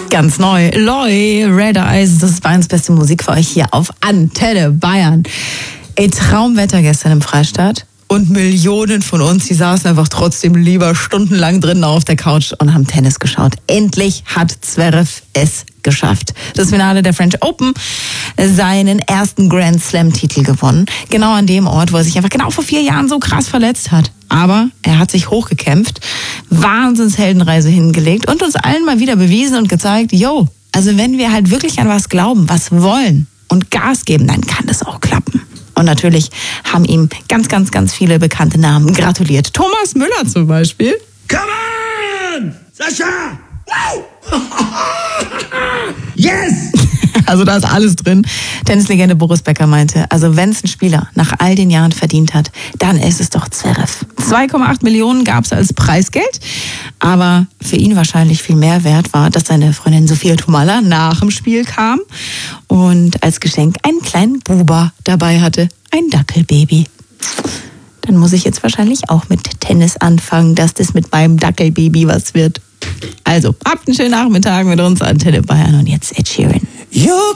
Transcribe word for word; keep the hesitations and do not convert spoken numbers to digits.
Ganz neu, Loi, Red Eyes, das ist Bayerns beste Musik für euch hier auf Antenne Bayern. Ey, Traumwetter gestern im Freistaat. Und Millionen von uns, die saßen einfach trotzdem lieber stundenlang drinnen auf der Couch und haben Tennis geschaut. Endlich hat Zverev es geschafft. Das Finale der French Open, seinen ersten Grand Slam-Titel gewonnen. Genau an dem Ort, wo er sich einfach genau vor vier Jahren so krass verletzt hat. Aber er hat sich hochgekämpft, Wahnsinnsheldenreise hingelegt und uns allen mal wieder bewiesen und gezeigt, yo, also wenn wir halt wirklich an was glauben, was wollen und Gas geben, dann kann das auch klappen. Und natürlich haben ihm ganz, ganz, ganz viele bekannte Namen gratuliert. Thomas Müller zum Beispiel. Come on! Sascha! Wow! Yes! Also da ist alles drin. Tennislegende Boris Becker meinte, also wenn es ein Spieler nach all den Jahren verdient hat, dann ist es doch Zverev. zwei Komma acht Millionen gab es als Preisgeld, aber für ihn wahrscheinlich viel mehr wert war, dass seine Freundin Sophia Tomalla nach dem Spiel kam und als Geschenk einen kleinen Buber dabei hatte, ein Dackelbaby. Dann muss ich jetzt wahrscheinlich auch mit Tennis anfangen, dass das mit meinem Dackelbaby was wird. Also, habt einen schönen Nachmittag mit uns, Antenne Bayern, und jetzt Ed Sheeran. You